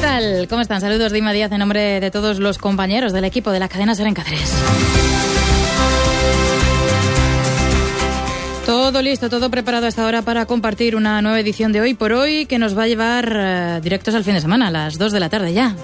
tal? ¿Cómo están? Saludos de Ima Díaz en nombre de todos los compañeros del equipo de la cadena SER en Cáceres. Todo listo, todo preparado hasta ahora para compartir una nueva edición de Hoy por Hoy que nos va a llevar directos al fin de semana, a las 2 de la tarde ya.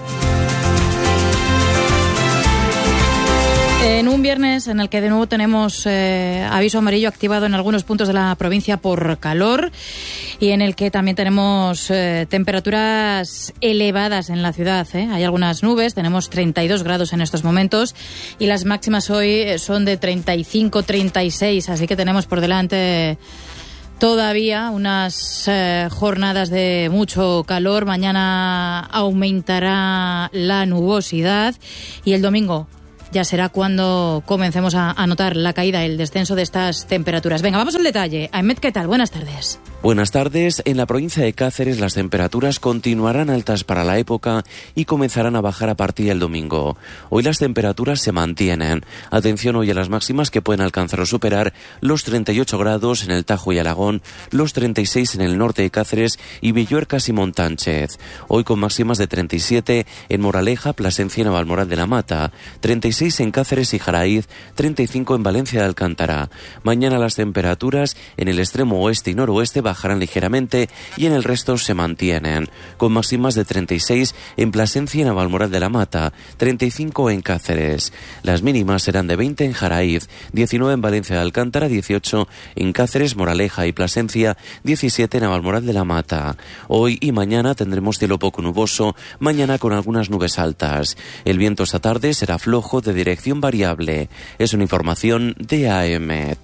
En un viernes en el que de nuevo tenemos aviso amarillo activado en algunos puntos de la provincia por calor y en el que también tenemos temperaturas elevadas en la ciudad. Hay algunas nubes, tenemos 32 grados en estos momentos y las máximas hoy son de 35, 36, así que tenemos por delante todavía unas jornadas de mucho calor. Mañana aumentará la nubosidad y el domingo ya será cuando comencemos a notar la caída, el descenso de estas temperaturas. Venga, vamos al detalle. Ahmed, ¿qué tal? Buenas tardes. Buenas tardes. En la provincia de Cáceres las temperaturas continuarán altas para la época y comenzarán a bajar a partir del domingo. Hoy las temperaturas se mantienen. Atención hoy a las máximas que pueden alcanzar o superar los 38 grados en el Tajo y Alagón, los 36 en el norte de Cáceres y Villuercas y Montánchez. Hoy con máximas de 37 en Moraleja, Plasencia y Navalmoral de la Mata, 36 en Cáceres y Jaraíz, 35 en Valencia de Alcántara. Mañana las temperaturas en el extremo oeste y noroeste bajarán ligeramente y en el resto se mantienen, con máximas de 36 en Plasencia y Navalmoral de la Mata, 35 en Cáceres. Las mínimas serán de 20 en Jaraíz, 19 en Valencia de Alcántara, 18 en Cáceres, Moraleja y Plasencia, 17 en Navalmoral de la Mata. Hoy y mañana tendremos cielo poco nuboso, mañana con algunas nubes altas. El viento esta tarde será flojo de dirección variable. Es una información de AEMET.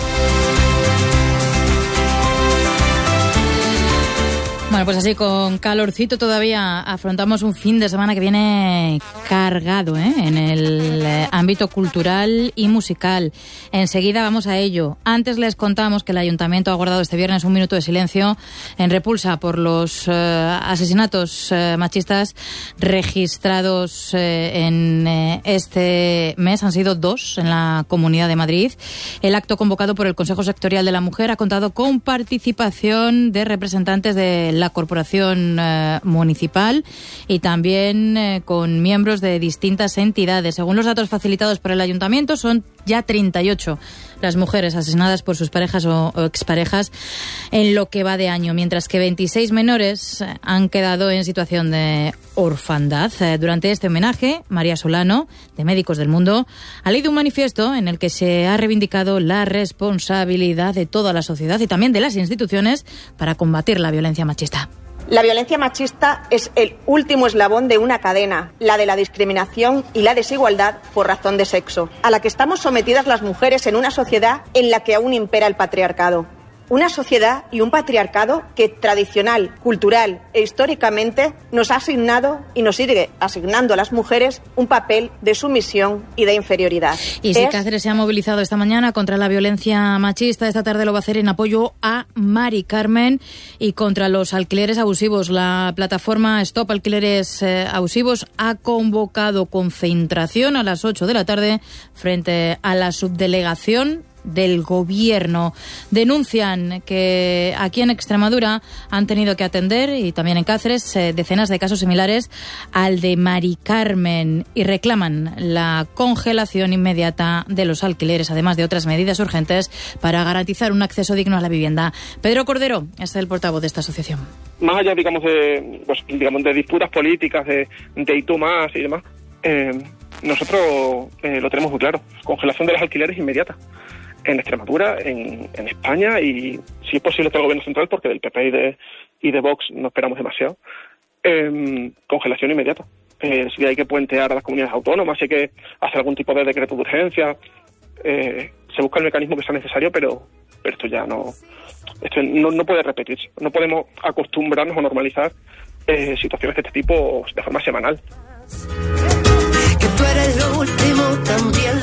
Bueno, pues así, con calorcito todavía, afrontamos un fin de semana que viene cargado en el ámbito cultural y musical. Enseguida vamos a ello. Antes les contamos que el Ayuntamiento ha guardado este viernes un minuto de silencio en repulsa por los asesinatos machistas registrados en este mes. Han sido 2 en la Comunidad de Madrid. El acto convocado por el Consejo Sectorial de la Mujer ha contado con participación de representantes de la Corporación Municipal y también con miembros de distintas entidades. Según los datos facilitados por el Ayuntamiento, son ya 38 las mujeres asesinadas por sus parejas o exparejas en lo que va de año, mientras que 26 menores han quedado en situación de orfandad. Durante este homenaje, María Solano, de Médicos del Mundo, ha leído un manifiesto en el que se ha reivindicado la responsabilidad de toda la sociedad y también de las instituciones para combatir la violencia machista. La violencia machista es el último eslabón de una cadena, la de la discriminación y la desigualdad por razón de sexo, a la que estamos sometidas las mujeres en una sociedad en la que aún impera el patriarcado. Una sociedad y un patriarcado que tradicional, cultural e históricamente nos ha asignado y nos sigue asignando a las mujeres un papel de sumisión y de inferioridad. Y si Cáceres se ha movilizado esta mañana contra la violencia machista, esta tarde lo va a hacer en apoyo a Mari Carmen y contra los alquileres abusivos. La plataforma Stop Alquileres Abusivos ha convocado concentración a las 8 de la tarde frente a la subdelegación del Gobierno. Denuncian que aquí en Extremadura han tenido que atender, y también en Cáceres, decenas de casos similares al de Mari Carmen, y reclaman la congelación inmediata de los alquileres, además de otras medidas urgentes para garantizar un acceso digno a la vivienda. Pedro Cordero es el portavoz de esta asociación. Más allá, digamos, de disputas políticas, de y tú más y demás, nosotros lo tenemos muy claro: congelación de los alquileres inmediata. En Extremadura, en España y, si es posible, todo el Gobierno central, porque del PP y de Vox no esperamos demasiado. Congelación inmediata. Si hay que puentear a las comunidades autónomas, si hay que hacer algún tipo de decreto de urgencia, se busca el mecanismo que sea necesario, pero esto ya no puede repetirse. No podemos acostumbrarnos o normalizar situaciones de este tipo de forma semanal. Que tú eres lo último, también lo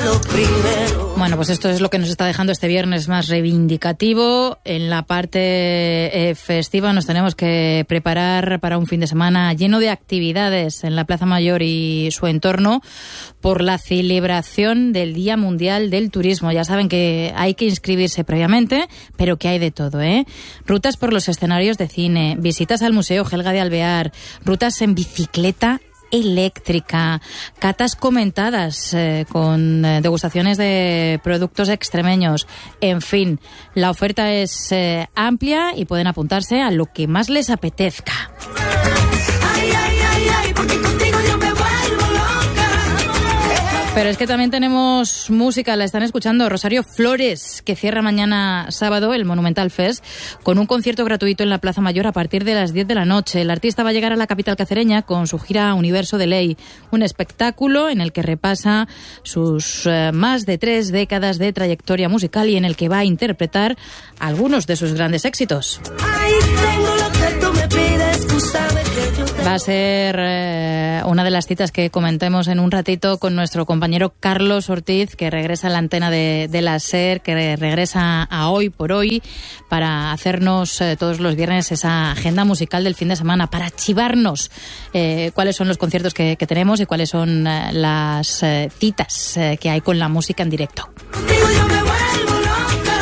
lo primero. Bueno, pues esto es lo que nos está dejando este viernes más reivindicativo. En la parte festiva nos tenemos que preparar para un fin de semana lleno de actividades en la Plaza Mayor y su entorno por la celebración del Día Mundial del Turismo. Ya saben que hay que inscribirse previamente, pero que hay de todo, ¿eh? Rutas por los escenarios de cine, visitas al Museo Gelga de Alvear, rutas en bicicleta eléctrica, catas comentadas con degustaciones de productos extremeños. En fin, la oferta es amplia y pueden apuntarse a lo que más les apetezca. Ay, ay, ay, ay, porque contigo yo me vuelvo loca. Pero es que también tenemos música, la están escuchando Rosario Flores, que cierra mañana sábado el Monumental Fest con un concierto gratuito en la Plaza Mayor a partir de las 10 de la noche. El artista va a llegar a la capital cacereña con su gira Universo de Ley, un espectáculo en el que repasa sus más de 3 décadas de trayectoria musical y en el que va a interpretar algunos de sus grandes éxitos. Ay, tengo lo que tú me pides, tú sabes que yo te... Va a ser una de las citas que comentemos en un ratito con nuestro compañero Carlos Ortiz, que regresa a la antena de la SER, que regresa a Hoy por Hoy para hacernos todos los viernes esa agenda musical del fin de semana, para archivarnos cuáles son los conciertos que tenemos y cuáles son las citas que hay con la música en directo. Contigo yo me vuelvo loca.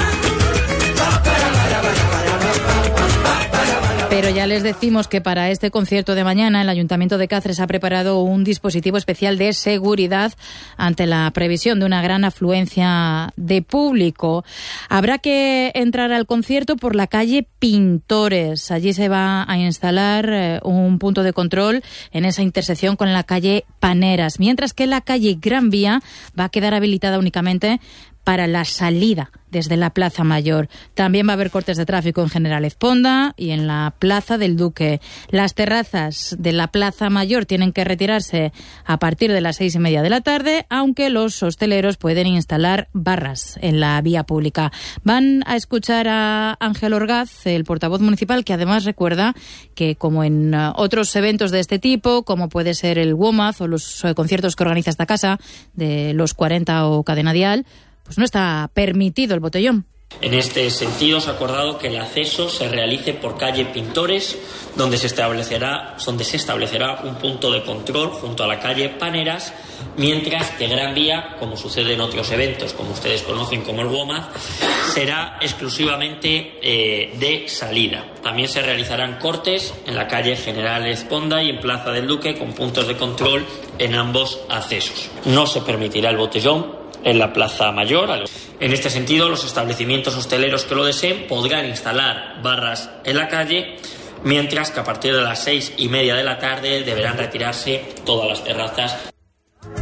Pero ya les decimos que para este concierto de mañana el Ayuntamiento de Cáceres ha preparado un dispositivo especial de seguridad ante la previsión de una gran afluencia de público. Habrá que entrar al concierto por la calle Pintores. Allí se va a instalar un punto de control en esa intersección con la calle Paneras, mientras que la calle Gran Vía va a quedar habilitada únicamente para la salida desde la Plaza Mayor. También va a haber cortes de tráfico en General Ezponda y en la Plaza del Duque. Las terrazas de la Plaza Mayor tienen que retirarse a partir de las 6:30 de la tarde, aunque los hosteleros pueden instalar barras en la vía pública. Van a escuchar a Ángel Orgaz, el portavoz municipal, que además recuerda que, como en otros eventos de este tipo, como puede ser el WOMAZ o los conciertos que organiza esta casa, de los 40 o Cadena Dial, pues no está permitido el botellón. En este sentido, se ha acordado que el acceso se realice por calle Pintores, donde se establecerá un punto de control junto a la calle Paneras, mientras que Gran Vía, como sucede en otros eventos, como ustedes conocen como el WOMAZ, será exclusivamente de salida. También se realizarán cortes en la calle General Ezponda y en Plaza del Duque, con puntos de control en ambos accesos. No se permitirá el botellón en la Plaza Mayor. En este sentido, los establecimientos hosteleros que lo deseen podrán instalar barras en la calle, mientras que a partir de las 6:30 de la tarde deberán retirarse todas las terrazas.